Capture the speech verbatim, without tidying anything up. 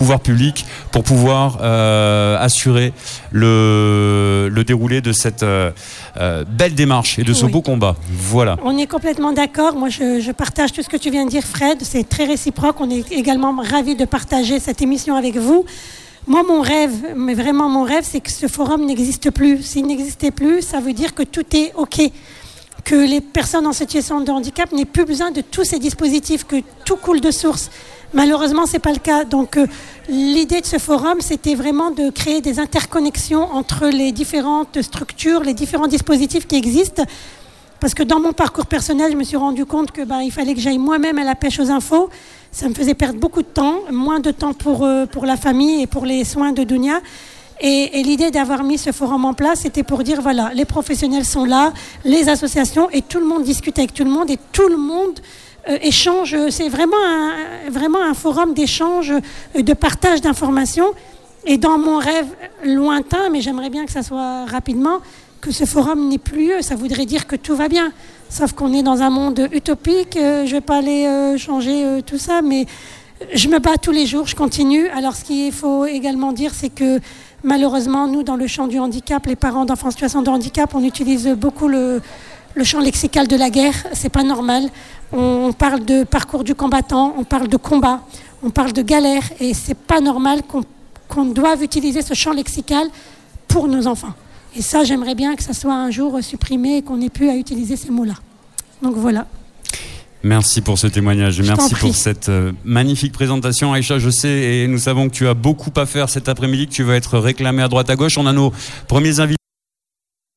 pouvoirs publics pour pouvoir euh, assurer le, le déroulé de cette euh, euh, belle démarche et de ce oui. beau combat. Voilà. On est complètement d'accord. Moi, je, je partage tout ce que tu viens de dire, Fred. C'est très réciproque. On est également ravis de partager cette émission avec vous. Moi, mon rêve, mais vraiment mon rêve, c'est que ce forum n'existe plus. S'il n'existait plus, ça veut dire que tout est OK. Que les personnes en situation de handicap n'aient plus besoin de tous ces dispositifs, que tout coule de source. Malheureusement, ce n'est pas le cas. Donc, euh, l'idée de ce forum, c'était vraiment de créer des interconnexions entre les différentes structures, les différents dispositifs qui existent. Parce que dans mon parcours personnel, je me suis rendu compte que ben, il fallait que j'aille moi-même à la pêche aux infos. Ça me faisait perdre beaucoup de temps, moins de temps pour, euh, pour la famille et pour les soins de Dounia. Et, et l'idée d'avoir mis ce forum en place, c'était pour dire, voilà, les professionnels sont là, les associations, et tout le monde discute avec tout le monde, et tout le monde euh, échange. C'est vraiment un, vraiment un forum d'échange, euh, de partage d'informations. Et dans mon rêve lointain, mais j'aimerais bien que ça soit rapidement, que ce forum n'ait plus lieu. Ça voudrait dire que tout va bien. Sauf qu'on est dans un monde utopique. Euh, je ne vais pas aller euh, changer euh, tout ça, mais je me bats tous les jours, je continue. Alors, ce qu'il faut également dire, c'est que malheureusement, nous, dans le champ du handicap, les parents d'enfants en situation de handicap, on utilise beaucoup le, le champ lexical de la guerre. C'est pas normal. On, on parle de parcours du combattant, on parle de combat, on parle de galère, et c'est pas normal qu'on, qu'on doive utiliser ce champ lexical pour nos enfants. Et ça, j'aimerais bien que ça soit un jour supprimé et qu'on n'ait plus à utiliser ces mots-là. Donc voilà. Merci pour ce témoignage. Je Merci pour cette euh, magnifique présentation. Aïcha, je sais et nous savons que tu as beaucoup à faire cet après-midi, que tu vas être réclamé à droite à gauche. On a nos premiers invités.